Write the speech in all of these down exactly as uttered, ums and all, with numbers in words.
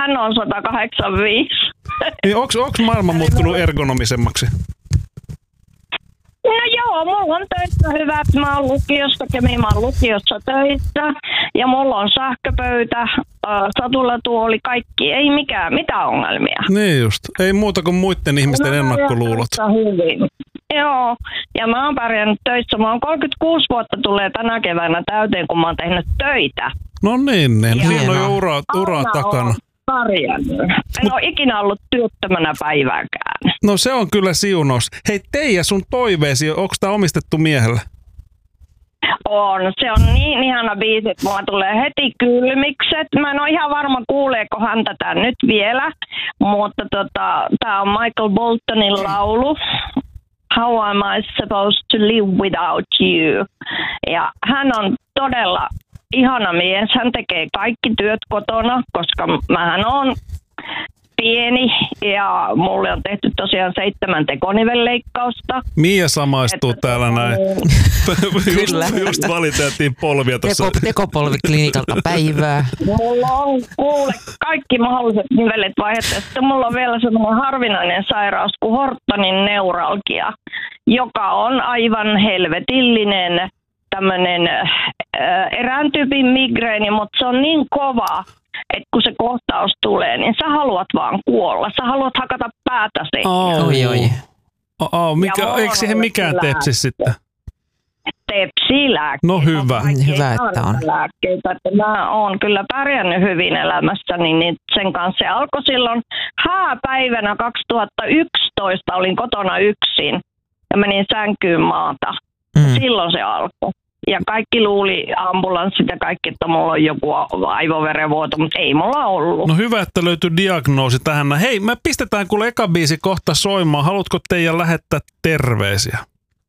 hän on sata kahdeksankymmentäviisi. Niin onko maailma muuttunut ergonomisemmaksi? No joo, mulla on töissä hyvät. Mä oon lukiossa, Kemi, mä oon lukiossa töissä. Ja mulla on sähköpöytä, satulatuoli, kaikki. Ei mikään, mitään ongelmia. Niin just. Ei muuta kuin muiden ihmisten ennakkoluulot. Hyvin. Joo, ja mä oon pärjännyt töissä. Mä oon kolmekymmentäkuusi vuotta tulee tänä keväänä täyteen, kun mä oon tehnyt töitä. No niin, niin. Siinä on jo ura, ura takana. Pärjännyt. En ole ikinä ollut työttömänä päivääkään. No se on kyllä siunaus. Hei, Teija, sun toiveesi, onko tää omistettu miehelle? On. Se on niin ihana biisi, että mulla tulee heti kylmikset. Mä en ole ihan varma, kuuleeko hän tätä nyt vielä, mutta tota, tää on Michael Boltonin laulu. How am I supposed to live without you? Ja hän on todella ihana mies. Hän tekee kaikki työt kotona, koska mähän on pieni ja mulle on tehty tosiaan seitsemän tekonivelleikkausta. Mia samaistuu että täällä näin. Kyllä. just, just valiteltiin polvia tuossa. Teko, tekopolviklinikalta päivää. Mulla on kuule kaikki mahdolliset nivelet vaihdettu. Sitten mulla on vielä sellainen harvinainen sairaus kuin Hortonin neuralgia, joka on aivan helvetillinen tämmöinen äh, erään tyypin migreeni, mutta se on niin kova, että kun se kohtaus tulee, niin sä haluat vaan kuolla. Sä haluat hakata päätäsi. Oh. Oi, oi. Oh, oh. Mikä, eikö siihen mikään tepsi sitten? Tepsilääkkeitä. No hyvä. Hyvä, että on. Lääkkeitä. Että mä oon kyllä pärjännyt hyvin elämässäni niin sen kanssa. Se alkoi silloin hääpäivänä kaksituhattayksitoista. Olin kotona yksin ja menin sänkyyn maata. Mm. Silloin se alkoi. Ja kaikki luuli ambulanssit ja kaikki, että mulla on joku aivoverenvuoto, mutta ei mulla ollut. No hyvä, että löytyi diagnoosi tähän. Hei, me pistetään kuule eka biisi kohta soimaan. Haluatko Teija lähettää terveisiä?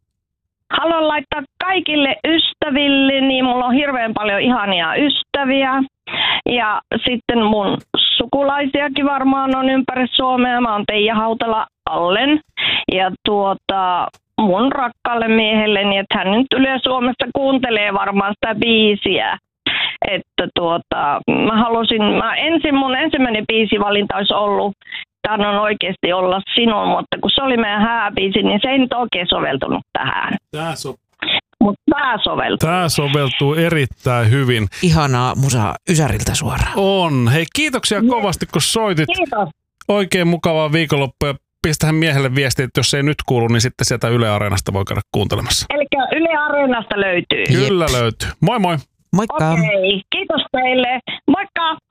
Haluan laittaa kaikille ystäville, niin mulla on hirveän paljon ihania ystäviä. Ja sitten mun sukulaisiakin varmaan on ympäri Suomea. Mä oon Teija Hautala Allen. Ja tuota... mun rakkaalle miehelleni, että hän nyt Yle Suomessa kuuntelee varmaan sitä biisiä. Että tuota, mä halusin, mä ensin, mun ensimmäinen biisivalinta olisi ollut, tämä on oikeasti olla sinun, mutta kun se oli meidän hääbiisi, niin se ei nyt oikein soveltunut tähän. Tää so- Mutta tämä soveltuu. Tämä soveltuu erittäin hyvin. Ihanaa musaa Ysäriltä suoraan. On. Hei, kiitoksia kovasti, kun soitit. Kiitos. Oikein mukavaa viikonloppua. Pistähän miehelle viestiä, että jos ei nyt kuulu, niin sitten sieltä Yle Areenasta voi käydä kuuntelemassa. Eli Yle Areenasta löytyy. Kyllä löytyy. Moi moi. Moikka. Okei, kiitos teille. Moikka.